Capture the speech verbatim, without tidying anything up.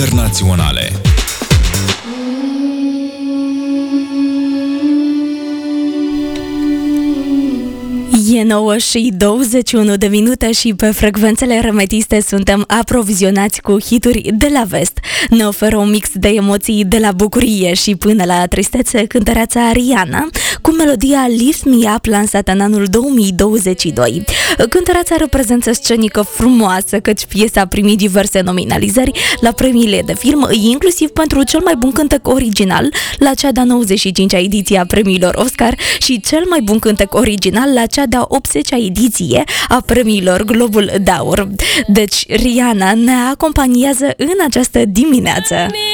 internaționale. E nouă și douăzeci și unu de minute și pe frecvențele remetiste suntem aprovizionați cu hituri de la vest. Ne oferă un mix de emoții de la bucurie și până la tristețe cântăreața Rihanna cu melodia Lift Me Up lansată în anul două mii douăzeci și doi. Cântăreața are o prezență scenică frumoasă, căci piesa a primit diverse nominalizări la premiile de film, inclusiv pentru cel mai bun cântec original la cea de-a nouăzeci și cincea ediție a premiilor Oscar și cel mai bun cântec original la cea de-a optzecea ediție a premiilor Globul de Aur. Deci Rihanna ne acompaniază în această dimineață.